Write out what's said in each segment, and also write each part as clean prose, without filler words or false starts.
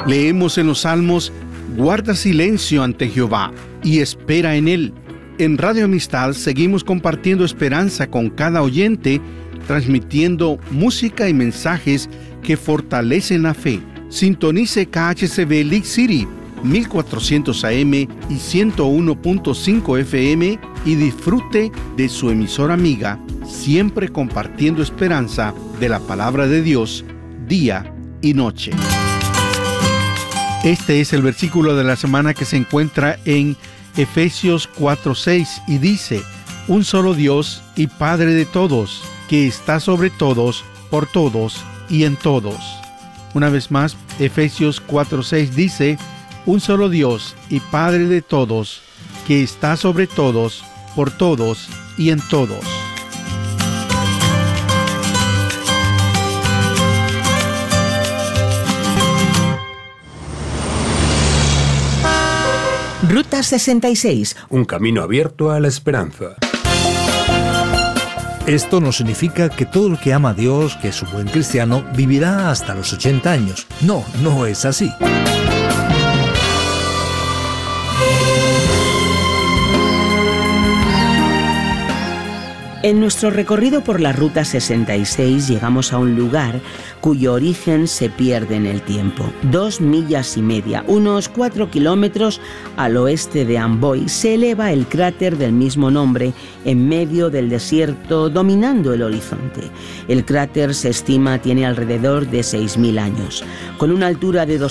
Leemos en los Salmos: guarda silencio ante Jehová y espera en Él. En Radio Amistad seguimos compartiendo esperanza con cada oyente, transmitiendo música y mensajes que fortalecen la fe. Sintonice KHCB League City, 1400 AM y 101.5 FM y disfrute de su emisora amiga, siempre compartiendo esperanza de la palabra de Dios, día y noche. Este es el versículo de la semana que se encuentra en Efesios 4:6 y dice: un solo Dios y Padre de todos, que está sobre todos, por todos y en todos. Una vez más, Efesios 4:6 dice: un solo Dios y Padre de todos, que está sobre todos, por todos y en todos. Ruta 66. Un camino abierto a la esperanza. Esto no significa que todo el que ama a Dios, que es un buen cristiano, vivirá hasta los 80 años. No, no es así. En nuestro recorrido por la Ruta 66 llegamos a un lugar cuyo origen se pierde en el tiempo. 2,5 millas, unos 4 kilómetros al oeste de Amboy, se eleva el cráter del mismo nombre en medio del desierto, dominando el horizonte. El cráter, se estima, tiene alrededor de 6.000 años. Con una altura de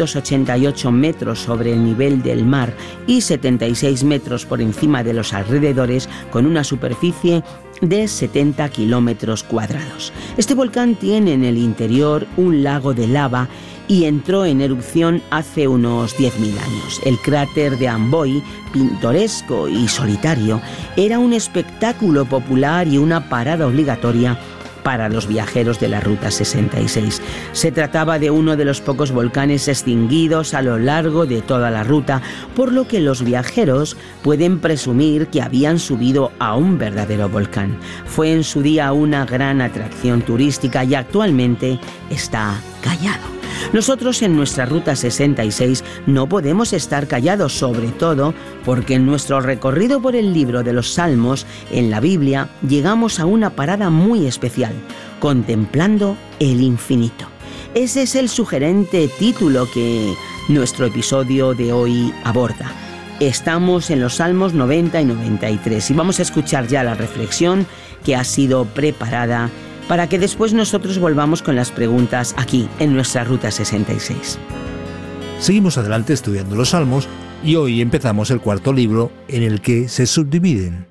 288 metros sobre el nivel del mar y 76 metros por encima de los alrededores, con una superficie de 70 kilómetros cuadrados. Este volcán tiene en el interior un lago de lava y entró en erupción hace unos 10.000 años. El cráter de Amboy, pintoresco y solitario, era un espectáculo popular y una parada obligatoria para los viajeros de la Ruta 66. Se trataba de uno de los pocos volcanes extinguidos a lo largo de toda la ruta, por lo que los viajeros pueden presumir que habían subido a un verdadero volcán. Fue en su día una gran atracción turística y actualmente está callado. Nosotros en nuestra Ruta 66 no podemos estar callados, sobre todo porque en nuestro recorrido por el libro de los Salmos, en la Biblia, llegamos a una parada muy especial: contemplando el infinito. Ese es el sugerente título que nuestro episodio de hoy aborda. Estamos en los Salmos 90 y 93 y vamos a escuchar ya la reflexión que ha sido preparada para que después nosotros volvamos con las preguntas aquí, en nuestra Ruta 66. Seguimos adelante estudiando los Salmos y hoy empezamos el cuarto libro, en el que se subdividen.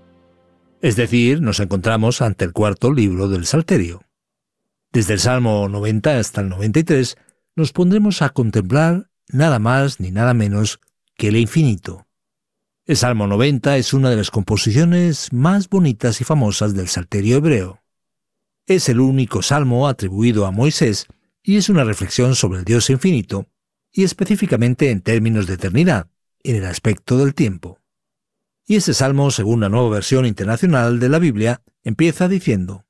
Es decir, nos encontramos ante el cuarto libro del Salterio. Desde el Salmo 90 hasta el 93 nos pondremos a contemplar nada más ni nada menos que el infinito. El Salmo 90 es una de las composiciones más bonitas y famosas del Salterio hebreo. Es el único salmo atribuido a Moisés y es una reflexión sobre el Dios infinito, y específicamente en términos de eternidad, en el aspecto del tiempo. Y este salmo, según la Nueva Versión Internacional de la Biblia, empieza diciendo: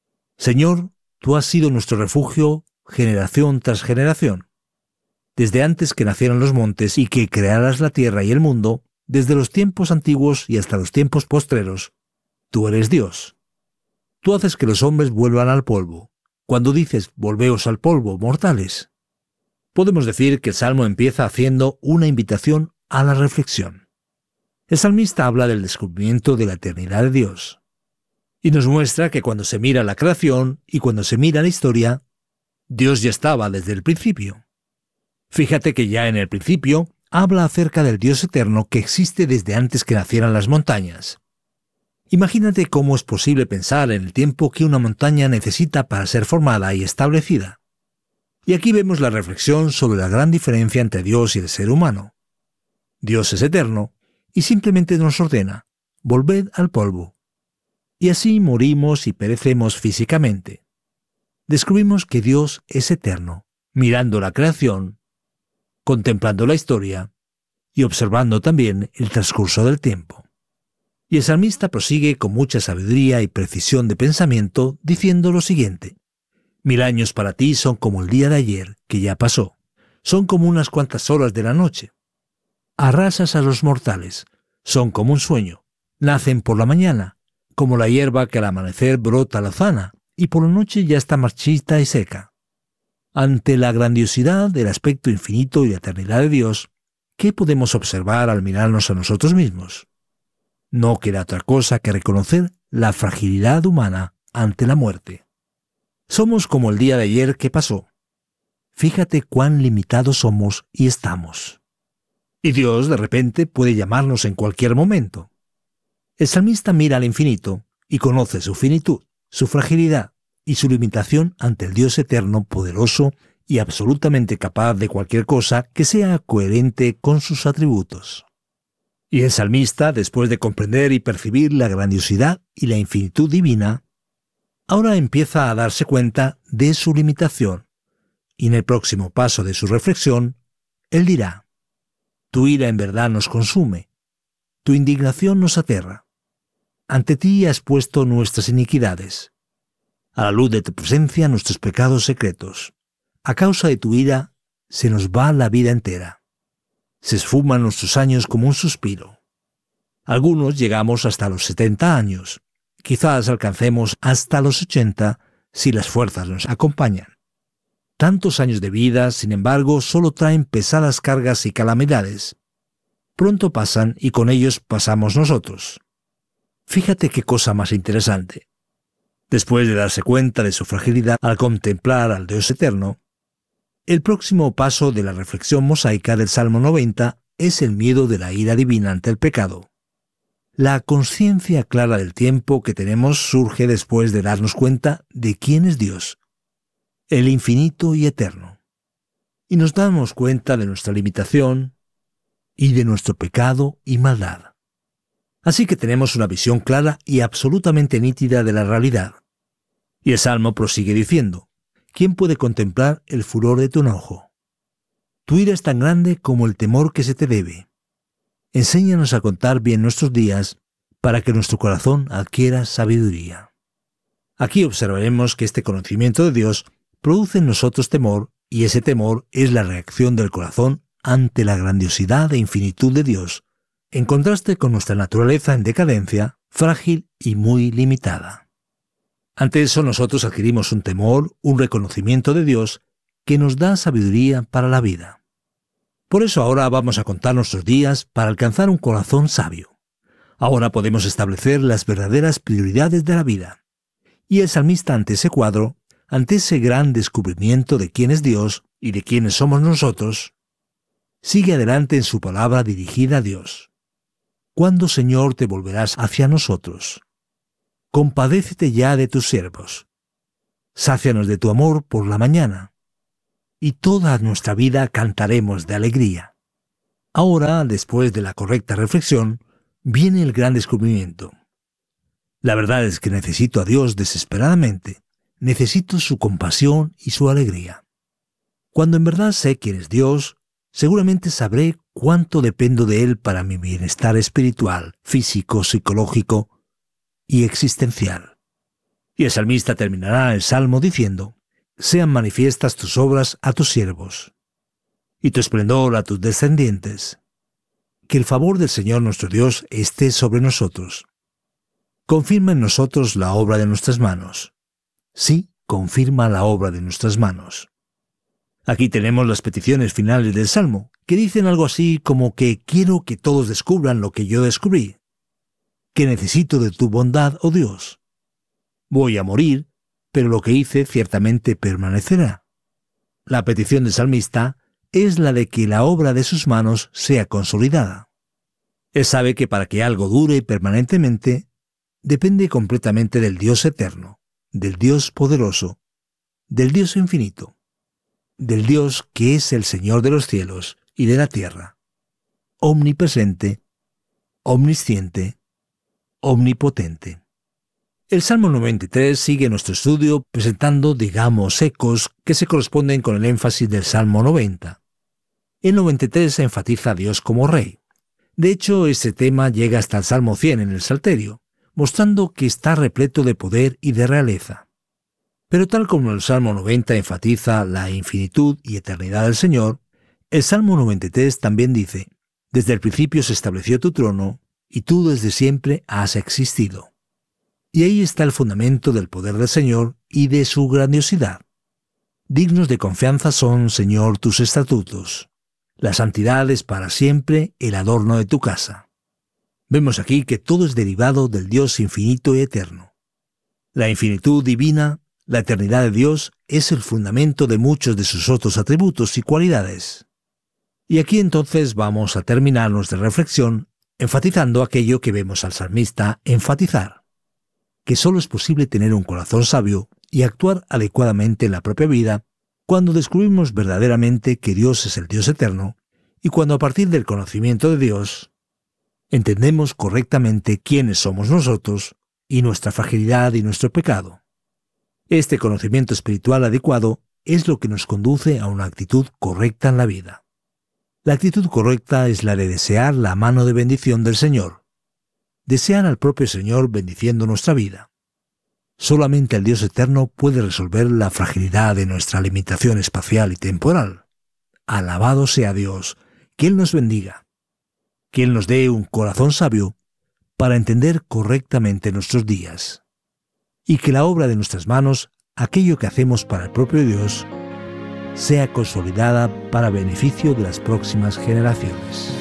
Señor, tú has sido nuestro refugio generación tras generación. Desde antes que nacieran los montes y que crearas la tierra y el mundo, desde los tiempos antiguos y hasta los tiempos postreros, tú eres Dios. Tú haces que los hombres vuelvan al polvo. Cuando dices, volveos al polvo, mortales. Podemos decir que el Salmo empieza haciendo una invitación a la reflexión. El salmista habla del descubrimiento de la eternidad de Dios. Y nos muestra que cuando se mira la creación y cuando se mira la historia, Dios ya estaba desde el principio. Fíjate que ya en el principio habla acerca del Dios eterno que existe desde antes que nacieran las montañas. Imagínate cómo es posible pensar en el tiempo que una montaña necesita para ser formada y establecida. Y aquí vemos la reflexión sobre la gran diferencia entre Dios y el ser humano. Dios es eterno y simplemente nos ordena: volved al polvo. Y así morimos y perecemos físicamente. Descubrimos que Dios es eterno, mirando la creación, contemplando la historia y observando también el transcurso del tiempo. Y el salmista prosigue con mucha sabiduría y precisión de pensamiento diciendo lo siguiente: 1000 años para ti son como el día de ayer, que ya pasó. Son como unas cuantas horas de la noche. Arrasas a los mortales. Son como un sueño. Nacen por la mañana, como la hierba que al amanecer brota lozana, y por la noche ya está marchita y seca. Ante la grandiosidad del aspecto infinito y la eternidad de Dios, ¿qué podemos observar al mirarnos a nosotros mismos? No queda otra cosa que reconocer la fragilidad humana ante la muerte. Somos como el día de ayer que pasó. Fíjate cuán limitados somos y estamos. Y Dios de repente puede llamarnos en cualquier momento. El salmista mira al infinito y conoce su finitud, su fragilidad y su limitación ante el Dios eterno, poderoso y absolutamente capaz de cualquier cosa que sea coherente con sus atributos. Y el salmista, después de comprender y percibir la grandiosidad y la infinitud divina, ahora empieza a darse cuenta de su limitación, y en el próximo paso de su reflexión, él dirá: tu ira en verdad nos consume, tu indignación nos aterra. Ante ti has puesto nuestras iniquidades, a la luz de tu presencia nuestros pecados secretos. A causa de tu ira se nos va la vida entera. Se esfuman nuestros años como un suspiro. Algunos llegamos hasta los 70 años. Quizás alcancemos hasta los 80 si las fuerzas nos acompañan. Tantos años de vida, sin embargo, solo traen pesadas cargas y calamidades. Pronto pasan y con ellos pasamos nosotros. Fíjate qué cosa más interesante. Después de darse cuenta de su fragilidad al contemplar al Dios eterno, el próximo paso de la reflexión mosaica del Salmo 90 es el miedo de la ira divina ante el pecado. La conciencia clara del tiempo que tenemos surge después de darnos cuenta de quién es Dios, el infinito y eterno. Y nos damos cuenta de nuestra limitación y de nuestro pecado y maldad. Así que tenemos una visión clara y absolutamente nítida de la realidad. Y el Salmo prosigue diciendo: ¿quién puede contemplar el furor de tu enojo? Tu ira es tan grande como el temor que se te debe. Enséñanos a contar bien nuestros días para que nuestro corazón adquiera sabiduría. Aquí observaremos que este conocimiento de Dios produce en nosotros temor, y ese temor es la reacción del corazón ante la grandiosidad e infinitud de Dios, en contraste con nuestra naturaleza en decadencia, frágil y muy limitada. Ante eso nosotros adquirimos un temor, un reconocimiento de Dios que nos da sabiduría para la vida. Por eso ahora vamos a contar nuestros días para alcanzar un corazón sabio. Ahora podemos establecer las verdaderas prioridades de la vida. Y el salmista ante ese cuadro, ante ese gran descubrimiento de quién es Dios y de quiénes somos nosotros, sigue adelante en su palabra dirigida a Dios. ¿Cuándo, Señor, te volverás hacia nosotros? Compadécete ya de tus siervos. Sácianos de tu amor por la mañana, y toda nuestra vida cantaremos de alegría. Ahora, después de la correcta reflexión, viene el gran descubrimiento. La verdad es que necesito a Dios desesperadamente. Necesito su compasión y su alegría. Cuando en verdad sé quién es Dios, seguramente sabré cuánto dependo de Él para mi bienestar espiritual, físico, psicológico y existencial. Y el salmista terminará el salmo diciendo: sean manifiestas tus obras a tus siervos, y tu esplendor a tus descendientes. Que el favor del Señor nuestro Dios esté sobre nosotros. Confirma en nosotros la obra de nuestras manos. Sí, confirma la obra de nuestras manos. Aquí tenemos las peticiones finales del Salmo, que dicen algo así como que quiero que todos descubran lo que yo descubrí, que necesito de tu bondad, oh Dios. Voy a morir, pero lo que hice ciertamente permanecerá. La petición del salmista es la de que la obra de sus manos sea consolidada. Él sabe que para que algo dure permanentemente, depende completamente del Dios eterno, del Dios poderoso, del Dios infinito, del Dios que es el Señor de los cielos y de la tierra, omnipresente, omnisciente, omnipotente. El Salmo 93 sigue nuestro estudio presentando, digamos, ecos que se corresponden con el énfasis del Salmo 90. El 93 enfatiza a Dios como Rey. De hecho, este tema llega hasta el Salmo 100 en el Salterio, mostrando que está repleto de poder y de realeza. Pero tal como el Salmo 90 enfatiza la infinitud y eternidad del Señor, El Salmo 93 también dice: desde el principio se estableció tu trono, y tú desde siempre has existido. Y ahí está el fundamento del poder del Señor y de su grandiosidad. Dignos de confianza son, Señor, tus estatutos. La santidad es para siempre el adorno de tu casa. Vemos aquí que todo es derivado del Dios infinito y eterno. La infinitud divina, la eternidad de Dios, es el fundamento de muchos de sus otros atributos y cualidades. Y aquí entonces vamos a terminar nuestra reflexión enfatizando aquello que vemos al salmista enfatizar: que solo es posible tener un corazón sabio y actuar adecuadamente en la propia vida cuando descubrimos verdaderamente que Dios es el Dios eterno y cuando a partir del conocimiento de Dios entendemos correctamente quiénes somos nosotros y nuestra fragilidad y nuestro pecado. Este conocimiento espiritual adecuado es lo que nos conduce a una actitud correcta en la vida. La actitud correcta es la de desear la mano de bendición del Señor, desear al propio Señor bendiciendo nuestra vida. Solamente el Dios eterno puede resolver la fragilidad de nuestra limitación espacial y temporal. Alabado sea Dios, que Él nos bendiga, que Él nos dé un corazón sabio para entender correctamente nuestros días, y que la obra de nuestras manos, aquello que hacemos para el propio Dios, sea consolidada para beneficio de las próximas generaciones.